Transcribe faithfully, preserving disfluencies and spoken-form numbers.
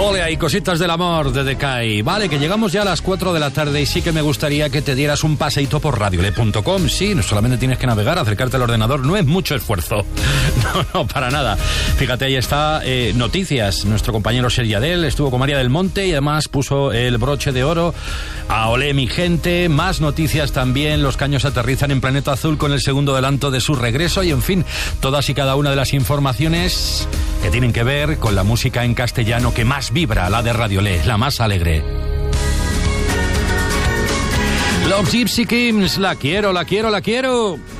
Ole, hay cositas del amor de Decay. Vale, que llegamos ya a las cuatro de la tarde y sí que me gustaría que te dieras un paseíto por radiole punto com. Sí, no solamente tienes que navegar, acercarte al ordenador, no es mucho esfuerzo. No, no, para nada. Fíjate, ahí está eh, Noticias. Nuestro compañero Seriadel estuvo con María del Monte y además puso el broche de oro a Olé, mi gente. Más noticias también. Los caños aterrizan en Planeta Azul con el segundo adelanto de su regreso y, en fin, todas y cada una de las informaciones que tienen que ver con la música en castellano que más vibra, la de Radiolé, la más alegre. Los Gypsy Kings, la quiero, la quiero, la quiero.